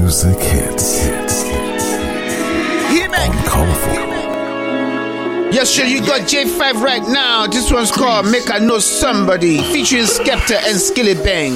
music hits. Colorful. Yes, sure, you got J5 right now. This one's called Make I Know Somebody, featuring Skepta and Skilly Bang.